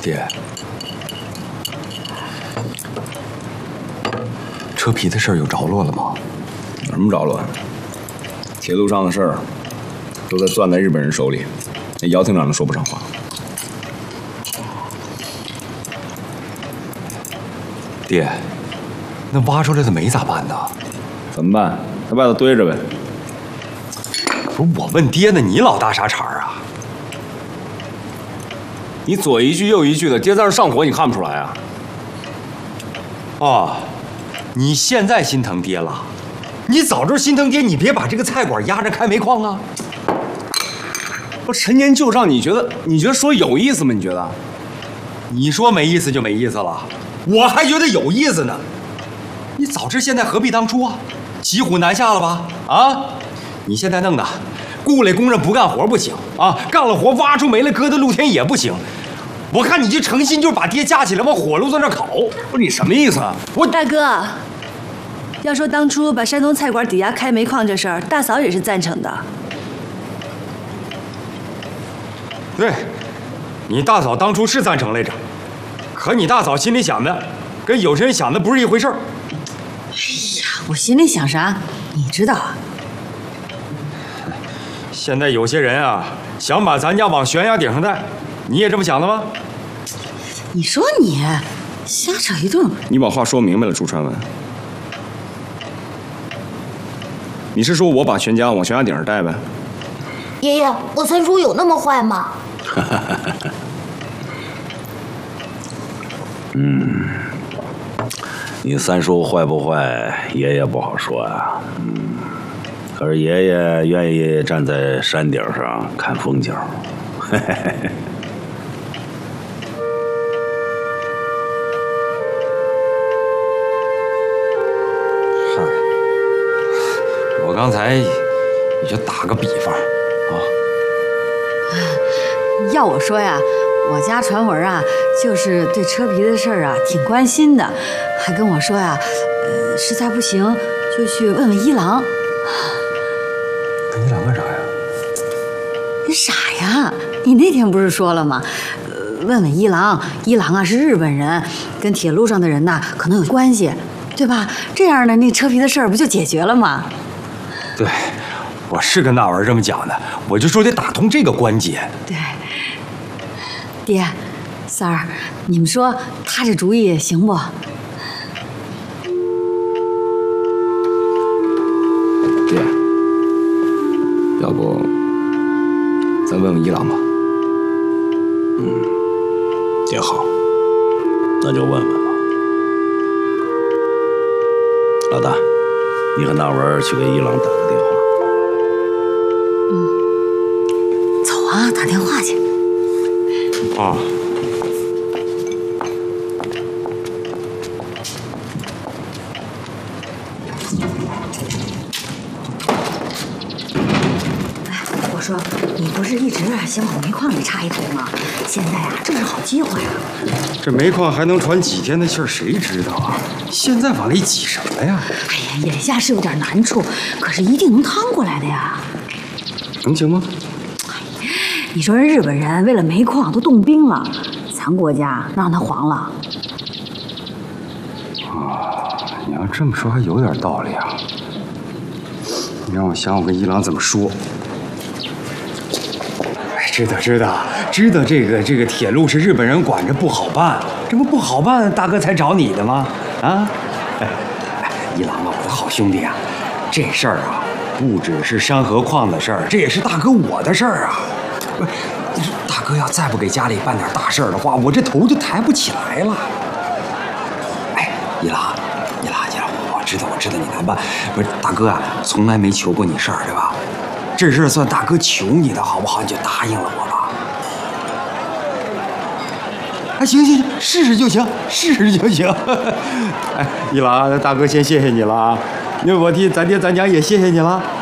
爹，车皮的事儿有着落了吗？ 有什么着落？铁路上的事儿都在攥在日本人手里，那姚厅长都说不上话。 爹，那挖出来的煤咋办呢？ 怎么办？在外头堆着呗。 不是我问爹呢，你老大啥茬儿啊？ 你左一句右一句的，爹在这上火，你看不出来啊？ 哦，你现在心疼爹了？你早知道心疼爹，你别把这个菜馆压着开煤矿啊！ 不，陈年旧账，你觉得说有意思吗？你觉得？ 你说没意思就没意思了，我还觉得有意思呢。你早知现在何必当初啊？骑虎难下了吧？啊！你现在弄的，雇来工人不干活不行啊，干了活挖出煤来搁在露天也不行。我看你这诚心就是把爹架起来往火炉子那烤。 不是你什么意思啊？ 大哥，要说当初把山东菜馆抵押开煤矿这事儿，大嫂也是赞成的。 对，你大嫂当初是赞成来着，可你大嫂心里想的跟有些人想的不是一回事儿。 哎呀，我心里想啥，你知道啊？ 现在有些人啊，想把咱家往悬崖顶上带，你也这么想的吗？ 你说你瞎扯一通。 你把话说明白了，朱传文。你是说我把全家往悬崖顶上带呗？ 爷爷，我三叔有那么坏吗？ 你三叔坏不坏，爷爷不好说呀。可是爷爷愿意站在山顶上看风景。 是，我刚才也就打个比方啊。 要我说呀，我家传闻啊，就是对车皮的事儿啊挺关心的，还跟我说呀，实在不行就去问问一郎。 问一郎干啥呀？ 你傻呀？你那天不是说了吗？问问一郎，一郎啊是日本人，跟铁路上的人呐可能有关系，对吧？这样呢，那车皮的事儿不就解决了吗？ 对，我是跟那玩意儿这么讲的，我就说得打通这个关节。 对，爹，三儿，你们说他这主意行不？ 爹，要不咱问问一郎吧？ 也好，那就问问吧。老大，你和那文去给一郎打个电话。 走啊，打电话去。 啊。 我说，你不是一直想往煤矿里插一头吗？现在啊，正是好机会啊！ 这煤矿还能传几天的气儿，谁知道啊？现在往里挤什么呀？ 哎呀，眼下是有点难处，可是一定能趟过来的呀！ 能行吗？ 你说人日本人为了煤矿都动兵了，咱国家能让他黄了？ 啊，你要这么说还有点道理啊。你让我想我跟一郎怎么说。知道这个铁路是日本人管着不好办，这不好办，大哥才找你的吗？啊，一郎啊，我的好兄弟啊，这事儿啊，不只是山河矿的事儿，这也是大哥我的事儿啊。不是，大哥要再不给家里办点大事儿的话，我这头就抬不起来了。哎，一郎，我知道你难办，不是大哥啊，从来没求过你事儿，对吧？这事算大哥求你的好不好？你就答应了我吧。哎，行，试试就行。哎，一郎，大哥先谢谢你了啊，那我替咱爹咱娘也谢谢你了。